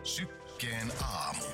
Sykkeen aamu.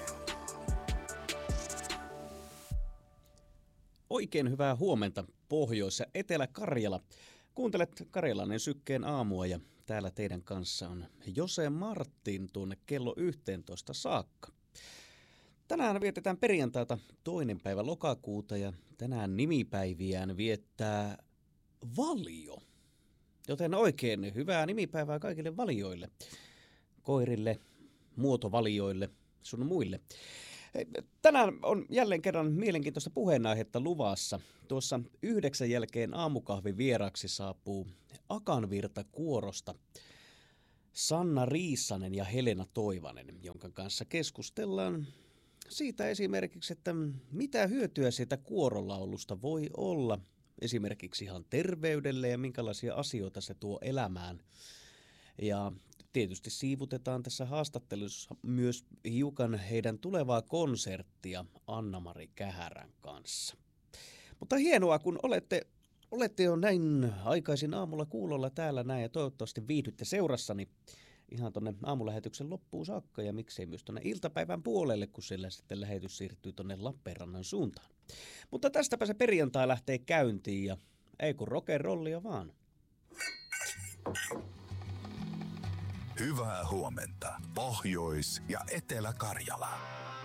Oikein hyvää huomenta Pohjois- ja Etelä-Karjala. Kuuntelet Karjalainen Sykkeen aamua ja täällä teidän kanssa on Jose Martin tuonne kello 11 saakka. Tänään vietetään perjantaita 2. päivä lokakuuta ja tänään nimipäiviään viettää Valio. Joten oikein hyvää nimipäivää kaikille valioille, koirille, muotovalioille, sun muille. Tänään on jälleen kerran mielenkiintoista puheenaihetta luvassa. Tuossa 9 jälkeen aamukahvin vieraksi saapuu Akanvirta Kuorosta Sanna Riissanen ja Helena Toivanen, jonka kanssa keskustellaan siitä esimerkiksi, että mitä hyötyä siitä kuorolaulusta voi olla esimerkiksi ihan terveydelle ja minkälaisia asioita se tuo elämään. Ja tietysti siivutetaan tässä haastattelussa myös hiukan heidän tulevaa konserttia Anna-Mari Kähärän kanssa. Mutta hienoa, kun olette jo näin aikaisin aamulla kuulolla täällä näin ja toivottavasti viihdytte seurassani ihan tonne aamulähetyksen loppuun saakka ja miksei myös tonne iltapäivän puolelle, kun siellä sitten lähetys siirtyy tonne Lappeenrannan suuntaan. Mutta tästäpä se perjantai lähtee käyntiin ja ei kun rock'n'rollia vaan. Hyvää huomenta, Pohjois- ja Etelä-Karjala.